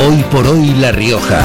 Hoy por hoy La Rioja.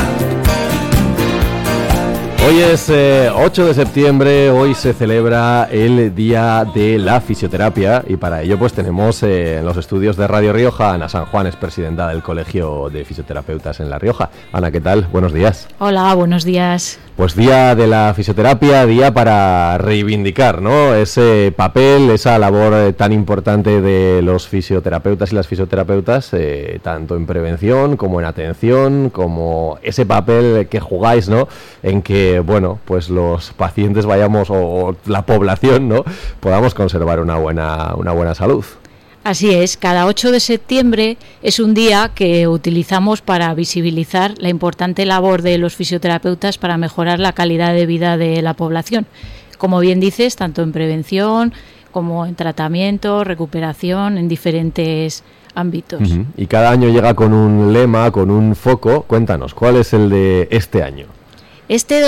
Hoy es 8 de septiembre, hoy se celebra el Día de la Fisioterapia y para ello pues tenemos en los estudios de Radio Rioja Ana San Juan, es presidenta del Colegio de Fisioterapeutas en La Rioja. Ana, ¿qué tal? Buenos días. Hola, buenos días. Pues Día de la Fisioterapia, día para reivindicar, ¿no?, ese papel, esa labor tan importante de los fisioterapeutas y las fisioterapeutas, tanto en prevención como en atención, como ese papel que jugáis, ¿no?, en que, bueno, pues los pacientes vayamos, o la población, ¿no?, podamos conservar una buena salud. Así es, cada 8 de septiembre es un día que utilizamos para visibilizar la importante labor de los fisioterapeutas para mejorar la calidad de vida de la población. Como bien dices, tanto en prevención como en tratamiento, recuperación, en diferentes ámbitos. Uh-huh. Y cada año llega con un lema, con un foco. Cuéntanos, ¿cuál es el de este año? Este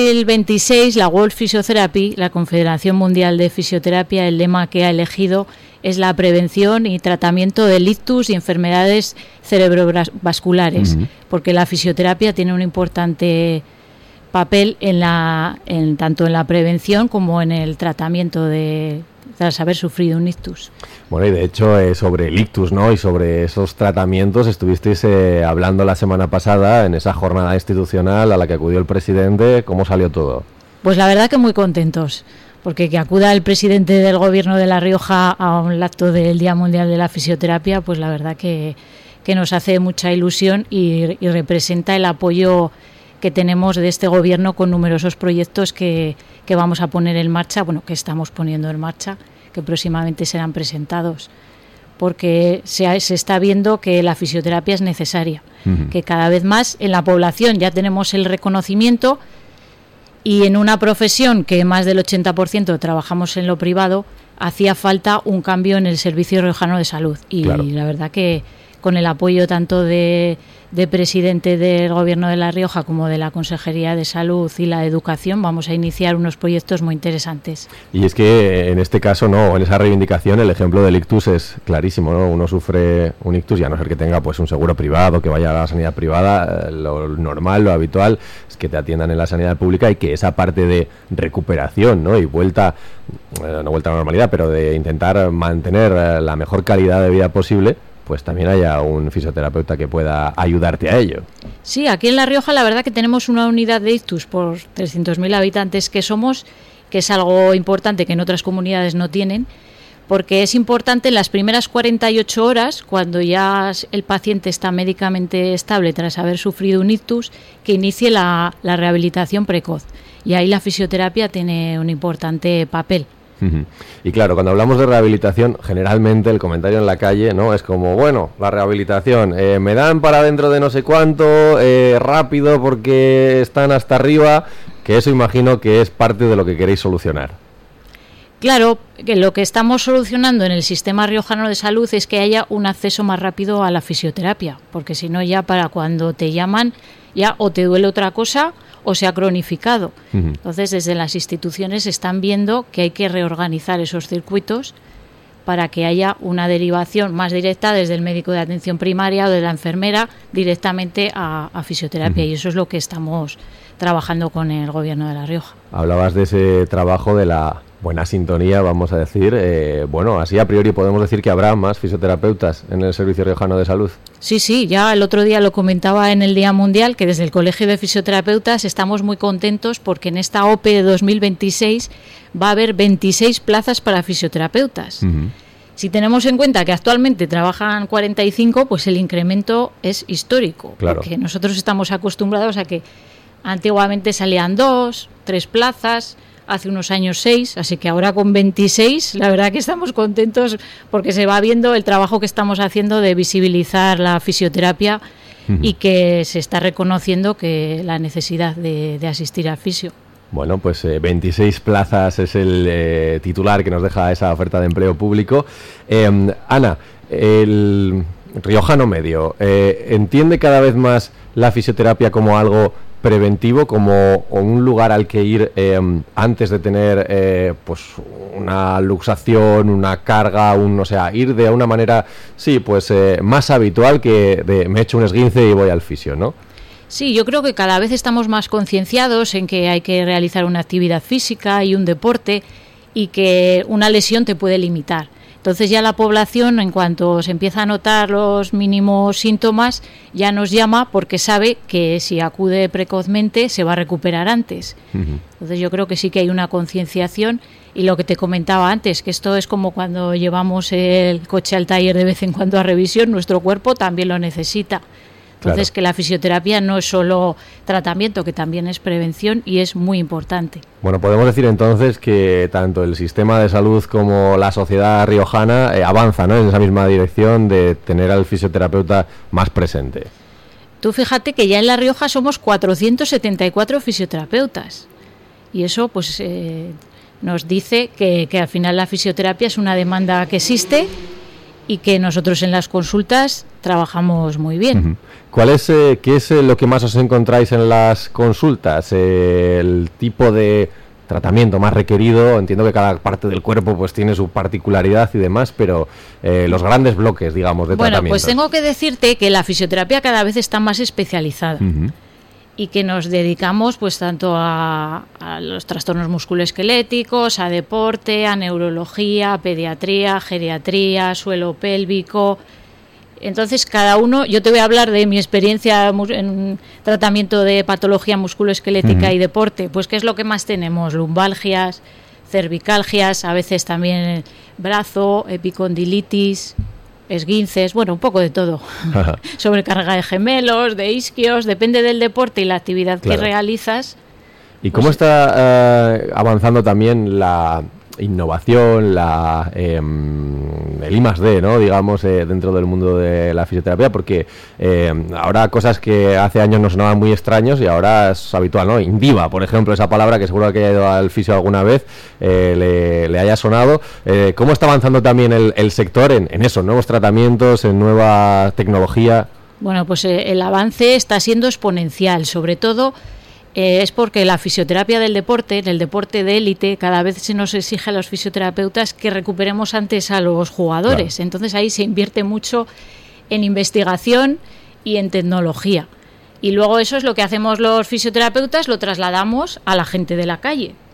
2026, la World Physiotherapy, la Confederación Mundial de Fisioterapia, el lema que ha elegido es la prevención y tratamiento del ictus y enfermedades cerebrovasculares, porque la fisioterapia tiene un importante papel tanto en la prevención como en el tratamiento tras haber sufrido un ictus. Bueno, y de hecho sobre el ictus, ¿no?, y sobre esos tratamientos estuvisteis hablando la semana pasada en esa jornada institucional a la que acudió el presidente. ¿Cómo salió todo? Pues la verdad que muy contentos, porque que acuda el presidente del Gobierno de La Rioja a un acto del Día Mundial de la Fisioterapia, pues la verdad que nos hace mucha ilusión y representa el apoyo que tenemos de este Gobierno con numerosos proyectos que vamos a poner en marcha, bueno, que estamos poniendo en marcha, que próximamente serán presentados, porque se está viendo que la fisioterapia es necesaria, que cada vez más en la población ya tenemos el reconocimiento. Y en una profesión que más del 80% trabajamos en lo privado, hacía falta un cambio en el Servicio Riojano de Salud. Y claro, la verdad que con el apoyo tanto de presidente del Gobierno de La Rioja como de la Consejería de Salud y la de Educación, vamos a iniciar unos proyectos muy interesantes. Y es que en este caso, no, en esa reivindicación, el ejemplo del ictus es clarísimo, ¿no? Uno sufre un ictus y a no ser que tenga pues un seguro privado, que vaya a la sanidad privada, lo normal, lo habitual es que te atiendan en la sanidad pública y que esa parte de recuperación, ¿no?, y no vuelta a la normalidad, pero de intentar mantener la mejor calidad de vida posible, pues también haya un fisioterapeuta que pueda ayudarte a ello. Sí, aquí en La Rioja la verdad que tenemos una unidad de ictus por 300.000 habitantes que somos, que es algo importante que en otras comunidades no tienen, porque es importante en las primeras 48 horas, cuando ya el paciente está médicamente estable tras haber sufrido un ictus, que inicie la rehabilitación precoz. Y ahí la fisioterapia tiene un importante papel. Y claro, cuando hablamos de rehabilitación, generalmente el comentario en la calle, ¿no?, es como, bueno, la rehabilitación, me dan para dentro de no sé cuánto, rápido porque están hasta arriba, que eso imagino que es parte de lo que queréis solucionar. Claro, que lo que estamos solucionando en el Sistema Riojano de Salud es que haya un acceso más rápido a la fisioterapia, porque si no ya para cuando te llaman ya o te duele otra cosa o se ha cronificado. Entonces desde las instituciones están viendo que hay que reorganizar esos circuitos para que haya una derivación más directa desde el médico de atención primaria o de la enfermera directamente a fisioterapia, y eso es lo que estamos trabajando con el Gobierno de La Rioja. Hablabas de ese trabajo de la buena sintonía, vamos a decir. Bueno, así a priori podemos decir que habrá más fisioterapeutas en el Servicio Riojano de Salud. Sí, ya el otro día lo comentaba en el Día Mundial, que desde el Colegio de Fisioterapeutas estamos muy contentos porque en esta OPE de 2026 va a haber 26 plazas para fisioterapeutas. Si tenemos en cuenta que actualmente trabajan 45, pues el incremento es histórico. Claro. Porque nosotros estamos acostumbrados a que antiguamente salían 2, 3 plazas, hace unos años 6, así que ahora con 26, la verdad que estamos contentos porque se va viendo el trabajo que estamos haciendo de visibilizar la fisioterapia y que se está reconociendo que la necesidad de asistir al fisio. Bueno, pues 26 plazas es el titular que nos deja esa oferta de empleo público. Ana, el riojano medio entiende cada vez más la fisioterapia como algo preventivo como un lugar al que ir antes de tener pues una luxación, una carga, o sea, ir de una manera, sí, pues más habitual que de me echo un esguince y voy al fisio, ¿no? Sí, yo creo que cada vez estamos más concienciados en que hay que realizar una actividad física y un deporte y que una lesión te puede limitar. Entonces ya la población, en cuanto se empieza a notar los mínimos síntomas, ya nos llama porque sabe que si acude precozmente se va a recuperar antes. Entonces yo creo que sí que hay una concienciación, y lo que te comentaba antes, que esto es como cuando llevamos el coche al taller de vez en cuando a revisión, nuestro cuerpo también lo necesita. Entonces, claro, que la fisioterapia no es solo tratamiento, que también es prevención y es muy importante. Bueno, podemos decir entonces que tanto el sistema de salud como la sociedad riojana avanza, ¿no?, en esa misma dirección de tener al fisioterapeuta más presente. Tú fíjate que ya en La Rioja somos 474 fisioterapeutas y eso pues nos dice que al final la fisioterapia es una demanda que existe y que nosotros en las consultas trabajamos muy bien. ¿Qué es lo que más os encontráis en las consultas? El tipo de tratamiento más requerido. Entiendo que cada parte del cuerpo pues tiene su particularidad y demás, pero los grandes bloques, digamos, de tratamiento. Bueno, pues tengo que decirte que la fisioterapia cada vez está más especializada. Y que nos dedicamos pues tanto a los trastornos musculoesqueléticos, a deporte, a neurología, a pediatría, geriatría, suelo pélvico. Entonces cada uno, yo te voy a hablar de mi experiencia en tratamiento de patología musculoesquelética y deporte, pues qué es lo que más tenemos: lumbalgias, cervicalgias, a veces también brazo, epicondilitis, esguinces, bueno, un poco de todo. Sobrecarga de gemelos, de isquios, depende del deporte y la actividad que realizas. ¿Y cómo está avanzando también la innovación, el I+D, ¿no?, digamos, dentro del mundo de la fisioterapia? Porque ahora cosas que hace años nos sonaban muy extraños y ahora es habitual, ¿no? Indiva, por ejemplo, esa palabra que seguro que haya ido al fisio alguna vez le haya sonado. ¿Cómo está avanzando también el sector en eso, nuevos tratamientos, en nueva tecnología? Bueno, pues el avance está siendo exponencial, sobre todo es porque la fisioterapia del deporte, en el deporte de élite, cada vez se nos exige a los fisioterapeutas que recuperemos antes a los jugadores. Claro. Entonces ahí se invierte mucho en investigación y en tecnología. Y luego eso es lo que hacemos los fisioterapeutas, lo trasladamos a la gente de la calle.